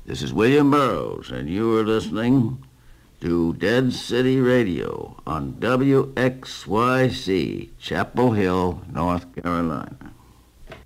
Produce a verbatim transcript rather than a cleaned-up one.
This is William Burroughs, and you are listening to Dead City Radio on W X Y C, Chapel Hill, North Carolina.